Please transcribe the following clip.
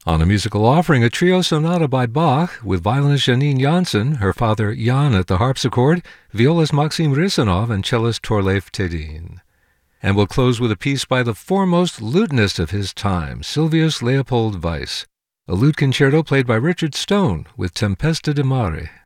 On a musical offering, a trio sonata by Bach with violinist Janine Janssen, her father Jan at the harpsichord, violist Maxim Risanov, and cellist Torleif Tedin. And we'll close with a piece by the foremost lutenist of his time, Silvius Leopold Weiss, a lute concerto played by Richard Stone with Tempesta di Mare.